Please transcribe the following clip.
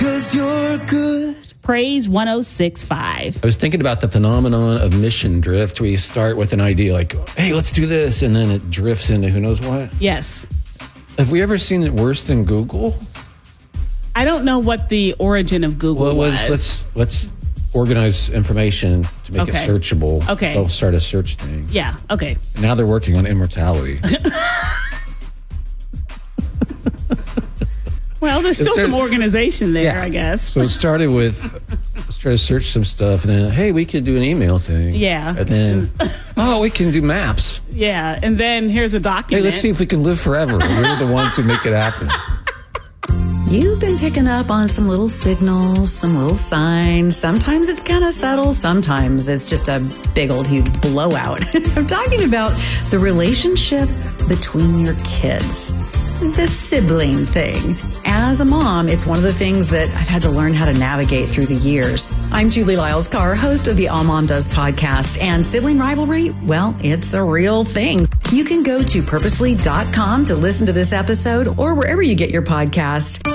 'cause you're good. Praise 106.5. I was thinking about the phenomenon of mission drift, where you start with an idea like, hey, let's do this, and then it drifts into who knows what. Yes. Have we ever seen it worse than Google? I don't know what the origin of Google was. Let's organize information to make it searchable. Okay. They'll start a search thing. Yeah, okay. Now they're working on immortality. Well, there's still some organization there, I guess. So it started with, let's try to search some stuff, and then, hey, we could do an email thing. Yeah. And then, we can do maps. Yeah, and then here's a document. Hey, let's see if we can live forever. We're the ones who make it happen. You've been picking up on some little signals, some little signs. Sometimes it's kind of subtle. Sometimes it's just a big old huge blowout. I'm talking about the relationship between your kids. The sibling thing. As a mom, it's one of the things that I've had to learn how to navigate through the years. I'm Julie Lyles-Carr, host of the All Mom Does podcast, and sibling rivalry, well, it's a real thing. You can go to purposely.com to listen to this episode or wherever you get your podcast.